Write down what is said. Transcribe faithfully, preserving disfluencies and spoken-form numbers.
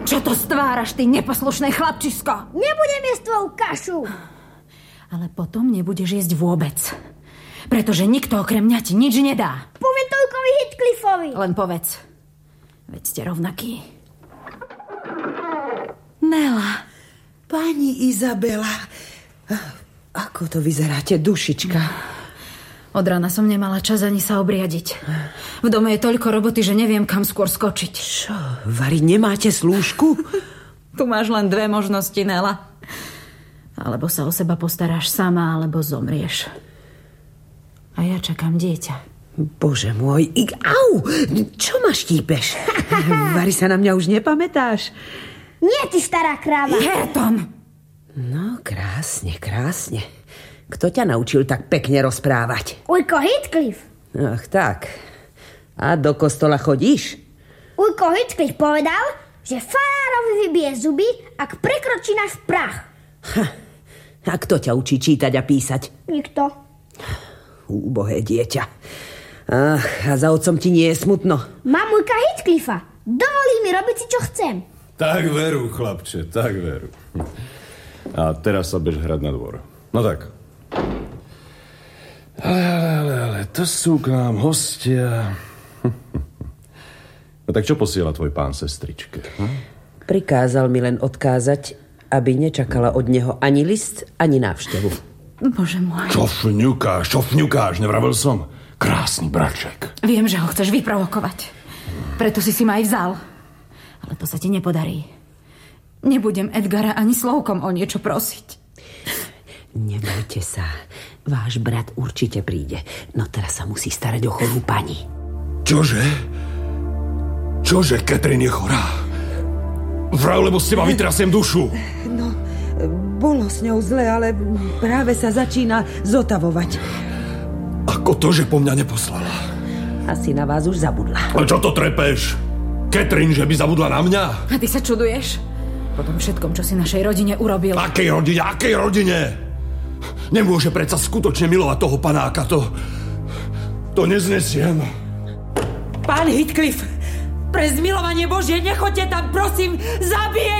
Čo to stváraš, ty neposlušné chlapčisko? Nebudem jesť tvoju kašu. Ale potom nebudeš jesť vôbec. Pretože nikto okrem mňa ti nič nedá. Poviem toľkovi Heathcliffovi. Len povedz. Veď ste rovnakí. Nela. Pani Izabela, ako to vyzeráte, dušička? Od rána som nemala čas ani sa obriadiť. V dome je toľko roboty, že neviem, kam skôr skočiť. Čo, Vari, nemáte slúžku? Tu máš len dve možnosti, Nela. Alebo sa o seba postaráš sama, alebo zomrieš. A ja čakám dieťa. Bože môj, I, au, čo ma štípeš? Vari, sa na mňa už nepamätáš? Nie, ty stará kráva. Je, Tom. No, krásne, krásne. Kto ťa naučil tak pekne rozprávať? Ujko Heathcliff. Ach, tak. A do kostola chodíš? Ujko Heathcliff povedal, že farárovi vybije zuby, ak prekročí náš prach. Ha, a kto ťa učí čítať a písať? Nikto. Úbohé dieťa. Ach, a za otcom ti nie je smutno? Mám ujka Heathcliffa. Dovolí mi robiť si, čo chcem. Tak veru, chlapče, tak veru. A teraz sa bež hrať na dvor. No tak. Ale, ale, ale, ale, to sú k nám hostia. No tak čo posiela tvoj pán sestričke? Hm? Prikázal mi len odkázať, aby nečakala od neho ani list, ani návštevu. Bože môj. Čo fňukáš, čo fňukáš, nevravil som? Krásny braček. Viem, že ho chceš vyprovokovať. Preto si si ma aj vzal. Ale to sa ti nepodarí. Nebudem Edgara ani slovkom o niečo prosiť. Nebojte sa. Váš brat určite príde. No teraz sa musí starať o chorú pani. Čože? Čože, Catherine je chorá? Vrav, lebo s teba vytrasiem dušu. No, bolo s ňou zle, ale práve sa začína zotavovať. Ako to, že po mňa neposlala? Asi na vás už zabudla. Ale čo to trepeš? Catherine, že by zabudla na mňa? A ty sa čuduješ? Po tom všetkom, čo si našej rodine urobil. Akej rodine? Akej rodine? Nemôže predsa skutočne milovať toho panáka. To... To neznesiem. Pán Heathcliff, pre zmilovanie Božie, nechoďte tam, prosím, zabije